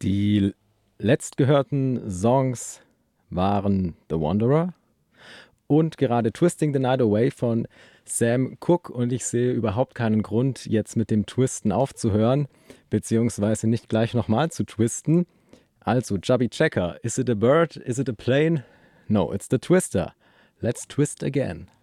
Die letztgehörten Songs waren The Wanderer und gerade Twisting the Night Away von Sam Cooke. Und ich sehe überhaupt keinen Grund, jetzt mit dem Twisten aufzuhören, beziehungsweise nicht gleich nochmal zu twisten. Also, Chubby Checker, is it a bird? Is it a plane? No, it's the twister. Let's twist again.